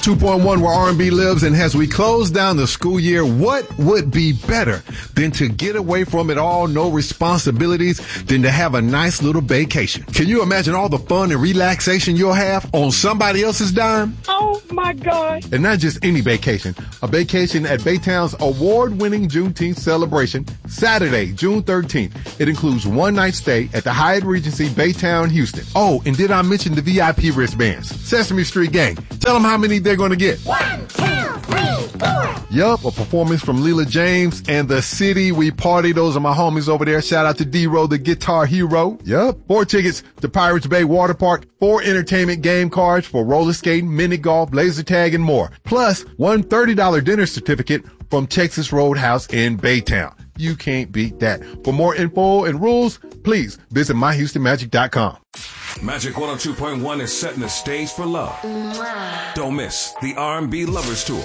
2.1 where R&B lives, and as we close down the school year, what would be better than to get away from it all, no responsibilities, than to have a nice little vacation? Can you imagine all the fun and relaxation you'll have on somebody else's dime? Oh my God. And not just any vacation, a vacation at Baytown's award-winning Juneteenth celebration, Saturday, June 13th. It includes one night stay at the Hyatt Regency Baytown, Houston. Oh, and did I mention the VIP wristbands? Sesame Street Gang, tell them how many they're going to get. 1, 2, 3, 4. Yup, a performance from Leela James and The City We Party. Those are my homies over there. Shout out to D-Ro, the guitar hero. Yup. 4 tickets to Pirates Bay Water Park, 4 entertainment game cards for roller skating, mini golf, laser tag, and more. Plus, one $30 dinner certificate from Texas Roadhouse in Baytown. You can't beat that. For more info and rules, please visit myhoustonmagic.com. Magic 102.1 is setting the stage for love. Don't miss the R&B Lovers Tour.